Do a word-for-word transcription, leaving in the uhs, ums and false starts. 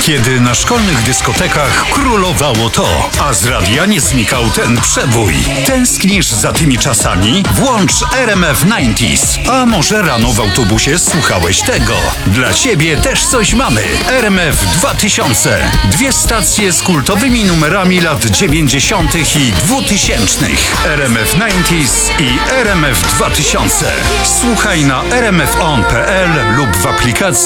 Kiedy na szkolnych dyskotekach królowało to, a z radia nie znikał ten przebój. Tęsknisz za tymi czasami? Włącz R M F dziewięćdziesiąt. A może rano w autobusie słuchałeś tego? Dla ciebie też coś mamy. R M F dwa tysiące. Dwie stacje z kultowymi numerami lat dziewięćdziesiątych i dwutysięcznych. R M F dziewięćdziesiąt i R M F dwa tysiące. Słuchaj na r m f on kropka p l lub w aplikacji